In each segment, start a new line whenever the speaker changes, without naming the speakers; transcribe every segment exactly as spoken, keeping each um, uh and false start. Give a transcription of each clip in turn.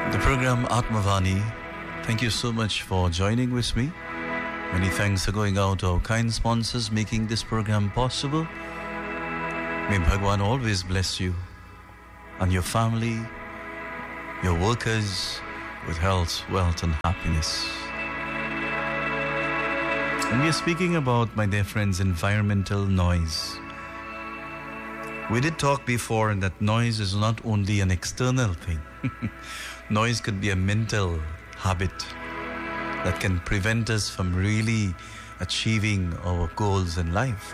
The program Atmavani. Thank you so much for joining with me. Many thanks for going out to our kind sponsors making this program possible. May Bhagwan always bless you and your family, your workers with health, wealth and happiness. And we are speaking about, my dear friends, environmental noise. We did talk before that noise is not only an external thing. Noise could be a mental habit that can prevent us from really achieving our goals in life.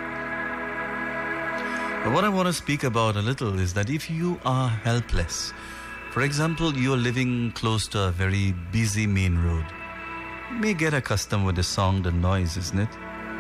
But what I want to speak about a little is that if you are helpless, for example, you're living close to a very busy main road, you may get accustomed with the sound and noise, isn't it?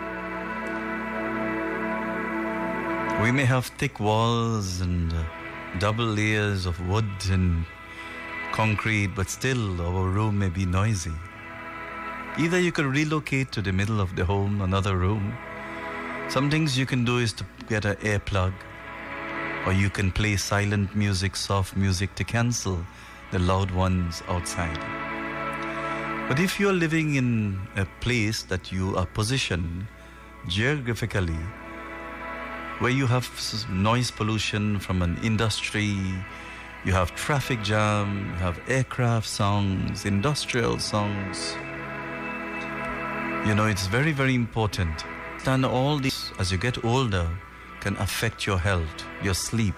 We may have thick walls and uh, double layers of wood and concrete, but still our room may be noisy. Either you could relocate to the middle of the home, another room. Some things you can do is to get an earplug, or you can play silent music, soft music to cancel the loud ones outside. But if you're living in a place that you are positioned geographically, where you have noise pollution from an industry, you have traffic jam, you have aircraft sounds, industrial sounds. You know, it's very, very important. And all these, as you get older, can affect your health, your sleep.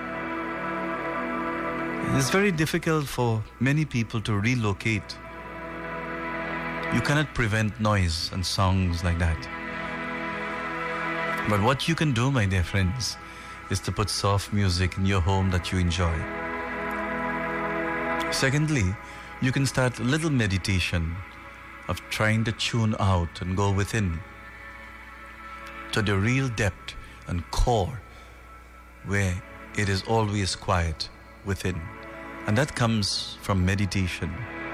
It's very difficult for many people to relocate. You cannot prevent noise and songs like that. But what you can do, my dear friends, is to put soft music in your home that you enjoy. Secondly, you can start a little meditation of trying to tune out and go within to the real depth and core where it is always quiet within. And that comes from meditation.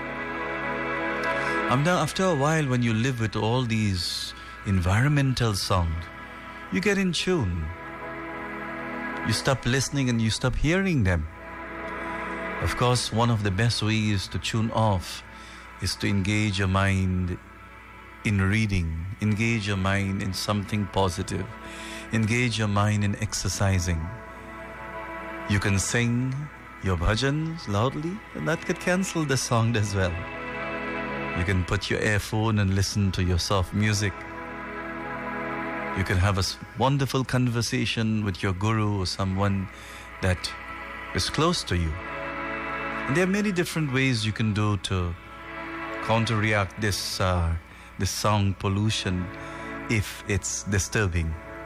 And now after a while, when you live with all these environmental sound, you get in tune. You stop listening and you stop hearing them. Of course, one of the best ways to tune off is to engage your mind in reading, engage your mind in something positive, engage your mind in exercising. You can sing your bhajans loudly, and that could cancel the sound as well. You can put your earphone and listen to your soft music. You can have a wonderful conversation with your guru or someone that is close to you. And there are many different ways you can do to counteract this uh, this sound pollution if it's disturbing.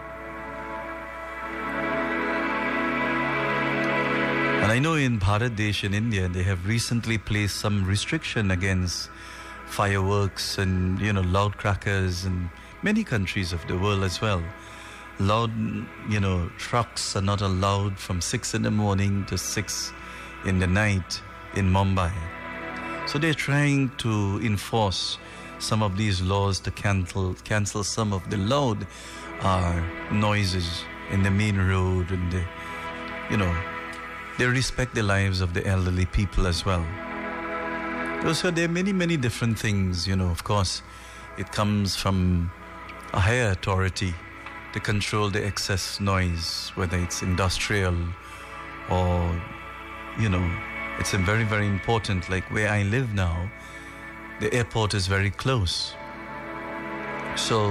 And I know in Bharat Desh in India, they have recently placed some restriction against fireworks and, you know, loud crackers, and many countries of the world as well. Loud, you know, trucks are not allowed from six in the morning to six in the night in Mumbai. So they're trying to enforce some of these laws to cancel cancel some of the loud uh, noises in the main road, and the, you know, they respect the lives of the elderly people as well. So there are many, many different things, you know. Of course, it comes from a higher authority to control the excess noise, whether it's industrial or, you know, it's a very, very important. Like where I live now, the airport is very close. So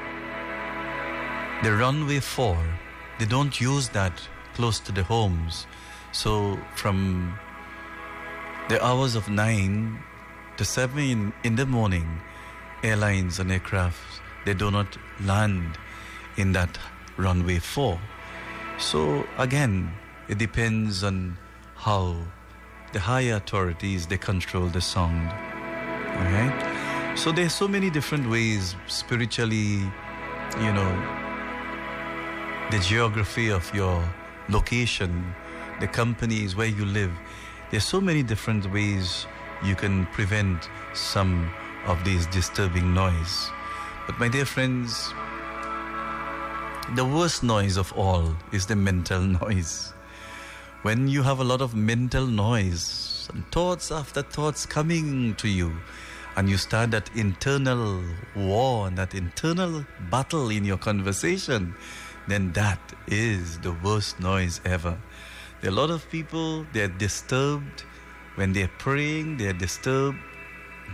the runway four, they don't use that close to the homes. So from the hours of nine to seven in, in the morning, airlines and aircraft, they do not land in that runway four. So again, it depends on how the higher authorities, they control the sound. All right? So there's so many different ways spiritually, you know, the geography of your location, the companies where you live. There's so many different ways you can prevent some of these disturbing noise. But my dear friends, the worst noise of all is the mental noise. When you have a lot of mental noise and thoughts after thoughts coming to you, and you start that internal war and that internal battle in your conversation, then that is the worst noise ever. There are a lot of people, they're disturbed when they're praying, they're disturbed